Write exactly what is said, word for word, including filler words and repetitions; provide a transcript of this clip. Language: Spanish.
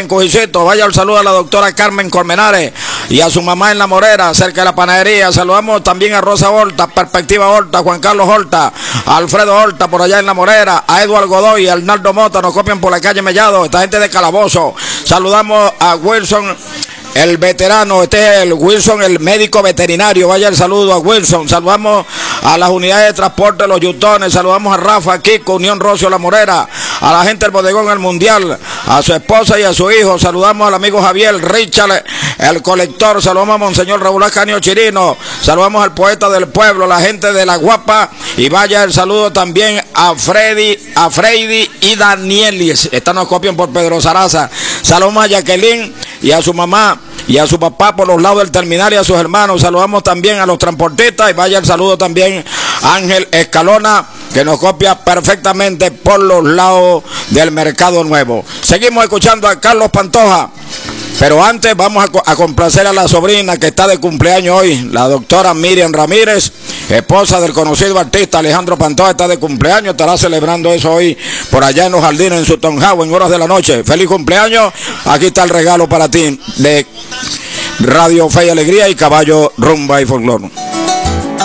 en Cujicito. Vaya el saludo a la doctora Carmen Colmenares y a su mamá en La Morera, cerca de la panadería. Saludamos también a Rosa Horta, Perspectiva Horta, Juan Carlos Horta, a Alfredo Horta por allá en La Morera, a Eduardo Godoy, a Arnaldo Mota, nos copian por la calle Mellado, esta gente de Calabozo. Saludamos a Wilson, el veterano, este es el Wilson, el médico veterinario. Vaya el saludo a Wilson. Saludamos a las unidades de transporte de los Yutones. Saludamos a Rafa, Kiko, Unión Rocio, La Morera, a la gente del bodegón El Mundial, a su esposa y a su hijo. Saludamos al amigo Javier, Richard, el colector. Saludamos a Monseñor Raúl Ascanio Chirino. Saludamos al poeta del pueblo, la gente de La Guapa. Y vaya el saludo también a Freddy, a Freddy y Danielis. Esta nos copian por Pedro Zaraza. Saludamos a Jacqueline y a su mamá y a su papá por los lados del terminal y a sus hermanos. Saludamos también a los transportistas y vaya el saludo también a Ángel Escalona, que nos copia perfectamente por los lados del Mercado Nuevo. Seguimos escuchando a Carlos Pantoja, pero antes vamos a, a complacer a la sobrina que está de cumpleaños hoy, la doctora Miriam Ramírez, esposa del conocido artista Alejandro Pantoja. Está de cumpleaños, estará celebrando eso hoy por allá en los jardines en su Tonjao en horas de la noche. Feliz cumpleaños, aquí está el regalo para ti de Radio Fe y Alegría y Caballo Rumba y Folclore.